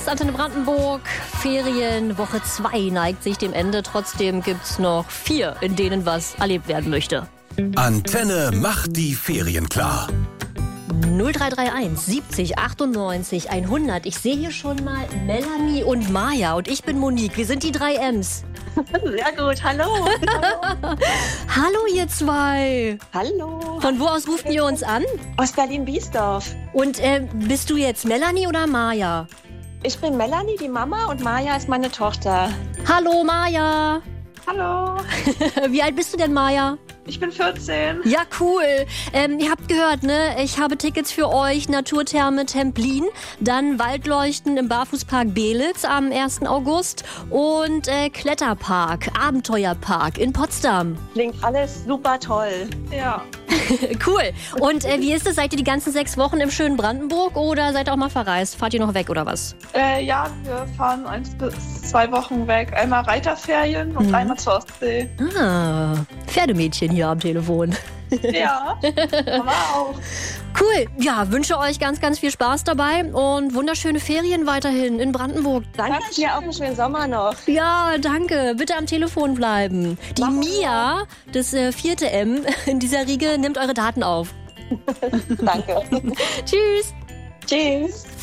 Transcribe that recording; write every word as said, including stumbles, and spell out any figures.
Antenne Brandenburg. Ferien, Woche zwei neigt sich dem Ende. Trotzdem gibt's noch vier, in denen was erlebt werden möchte. Antenne macht die Ferien klar. null drei drei eins siebzig achtundneunzig hundert. Ich sehe hier schon mal Melanie und Maja und ich bin Monique. Wir sind die drei M's. Sehr gut, hallo. Hallo. Hallo ihr zwei. Hallo. Von wo aus ruft ihr uns an? Aus Berlin-Biesdorf. Und äh, bist du jetzt Melanie oder Maja? Ich bin Melanie, die Mama, und Maja ist meine Tochter. Hallo Maja. Hallo, Wie alt bist du denn, Maja? ich bin vierzehn. Ja, cool. Ähm, ihr habt gehört, ne? Ich habe Tickets für euch. Naturtherme Templin, dann Waldleuchten im Barfußpark Belitz am ersten August und äh, Kletterpark, Abenteuerpark in Potsdam. Klingt alles super toll. Ja, Cool. Und äh, wie ist es? Seid ihr die ganzen sechs Wochen im schönen Brandenburg oder seid ihr auch mal verreist? Fahrt ihr noch weg oder was? äh, ja, wir fahren eins bis zwei Wochen weg. Einmal Reiterferien und Mhm. einmal zur Ostsee. Ah, Pferdemädchen hier am Telefon. Ja, aber auch. Cool. Ja, wünsche euch ganz, ganz viel Spaß dabei und wunderschöne Ferien weiterhin in Brandenburg. Danke dir, auch einen schönen Sommer noch. Ja, danke. Bitte am Telefon bleiben. Die Machen Mia, das äh, vierte M in dieser Riege, nimmt eure Daten auf. Danke. Tschüss. Tschüss.